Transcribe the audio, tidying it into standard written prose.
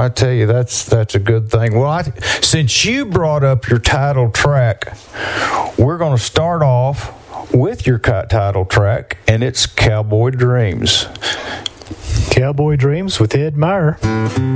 I tell you, that's a good thing. Well, since you brought up your title track, we're going to start off with your title track, and it's Cowboy Dreams. Cowboy Dreams with Ed Meyer.